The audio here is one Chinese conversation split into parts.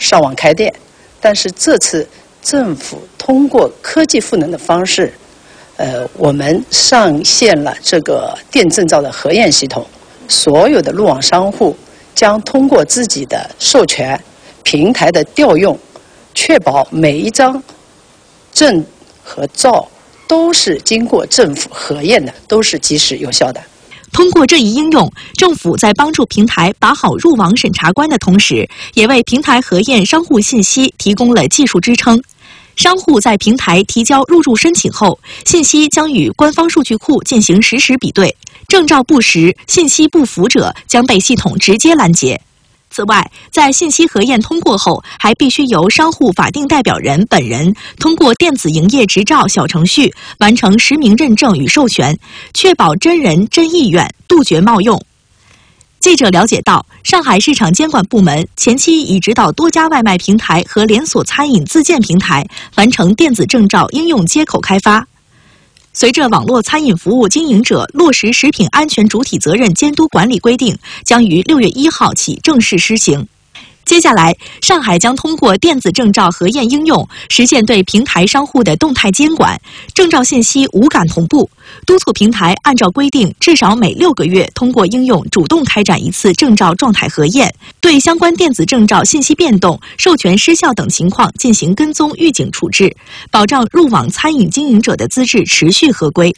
上网开店。但是这次政府通过科技赋能的方式，我们上线了这个电证照的核验系统，所有的路网商户将通过自己的授权平台的调用，确保每一张证和照都是经过政府核验的，都是及时有效的。 通过这一应用，政府在帮助平台把好入网审查关的同时，也为平台核验商户信息提供了技术支撑。商户在平台提交入驻申请后，信息将与官方数据库进行实时比对，证照不实、信息不符者将被系统直接拦截。此外，在信息核验通过后，还必须由商户法定代表人本人通过电子营业执照小程序完成实名认证与授权，确保真人真意愿，杜绝冒用。记者了解到，上海市场监管部门前期已指导多家外卖平台和连锁餐饮自建平台完成电子证照应用接口开发。随着网络餐饮服务经营者落实食品安全主体责任监督管理规定，将于6月1号起正式施行。接下来，上海将通过电子证照核验应用，实现对平台商户的动态监管，证照信息无感同步，督促平台按照规定至少每6个月通过应用主动开展一次证照状态核验，对相关电子证照信息变动、授权失效等情况进行跟踪预警处置，保障入网餐饮经营者的资质持续合规。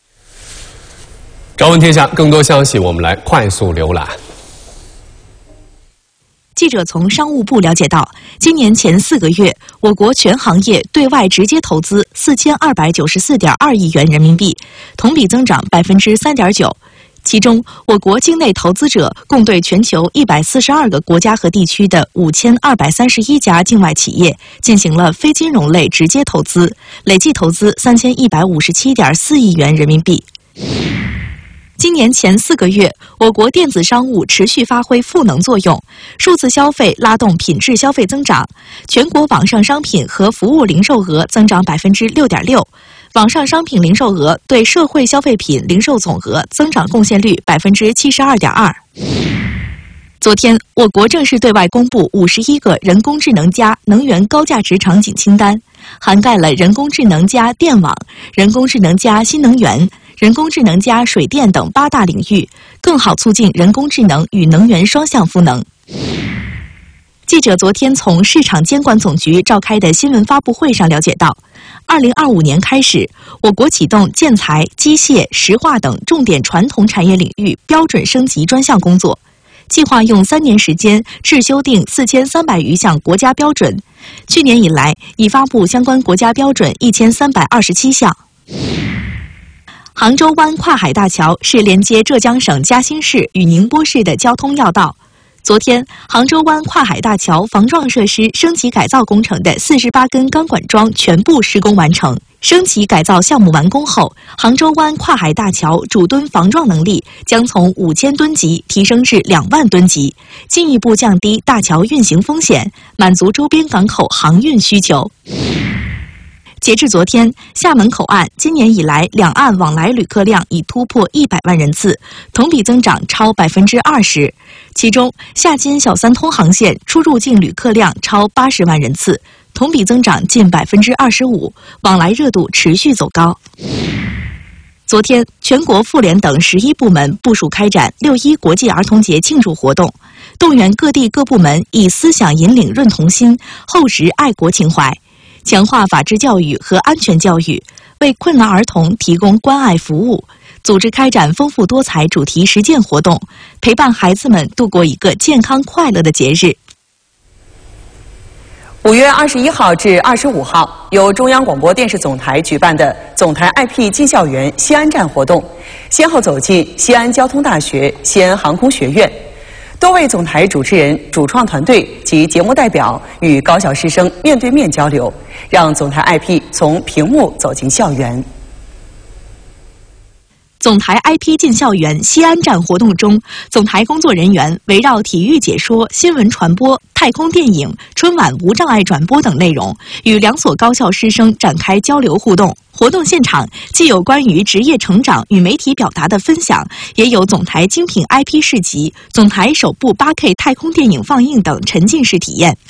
朝闻天下，更多消息我们来快速浏览。 记者从商务部了解到，今年前4个月，我国全行业对外直接投资4294.2亿元人民币，同比增长3.9%。其中，我国境内投资者共对全球142个国家和地区的5231家境外企业进行了非金融类直接投资，累计投资3157.4亿元人民币。今年前4个月，我国电子商务持续发挥赋能作用，数字消费拉动品质消费增长，全国网上商品和服务零售额增长6.6%，网上商品零售额对社会消费品零售总额增长贡献率72.2%。昨天，我国正式对外公布51个人工智能加能源高价值场景清单，涵盖了人工智能加电网、人工智能加新能源、人工智能加水电等8大领域，更好促进人工智能与能源双向赋能。记者昨天从市场监管总局召开的新闻发布会上了解到，2025年开始，我国启动建材、机械、石化等重点传统产业领域标准升级专项工作，计划用3年时间制修订4300余项国家标准，去年以来已发布相关国家标准1327项。杭州湾跨海大桥是连接浙江省嘉兴市与宁波市的交通要道。昨天，杭州湾跨海大桥防撞设施升级改造工程的48根钢管桩全部施工完成。升级改造项目完工后，杭州湾跨海大桥主墩防撞能力将从5000吨级提升至2万吨级，进一步降低大桥运行风险，满足周边港口航运需求。截至昨天，厦门口岸今年以来两岸往来旅客量已突破100万人次，同比增长超20%。其中，厦金小三通航线出入境旅客量超80万人次，同比增长近25%，往来热度持续走高。昨天，全国妇联等11部门部署开展6·1国际儿童节庆祝活动，动员各地各部门以思想引领润童心，厚植爱国情怀，强化法治教育和安全教育，为困难儿童提供关爱服务，组织开展丰富多彩主题实践活动，陪伴孩子们度过一个健康快乐的节日。 5月21号至25号，由中央广播电视总台举办的总台 IP 进校园西安站活动，先后走进西安交通大学、西安航空学院。多位总台主持人、主创团队及节目代表与高校师生面对面交流，让总台 IP 从屏幕走进校园。 总台 IP 进校园西安站活动中，总台工作人员围绕体育解说、新闻传播、太空电影、春晚无障碍转播等内容，与2所高校师生展开交流互动。活动现场既有关于职业成长与媒体表达的分享，也有总台精品 IP 市集、总台首部8K 太空电影放映等沉浸式体验。